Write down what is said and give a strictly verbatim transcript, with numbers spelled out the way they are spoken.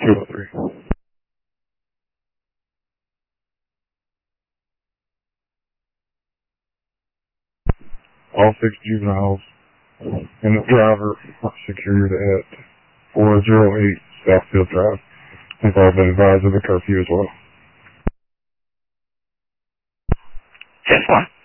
two oh three. All six juveniles and the driver are secured at four oh eight Southfield Drive. They've all been advised of the curfew as well. ten one.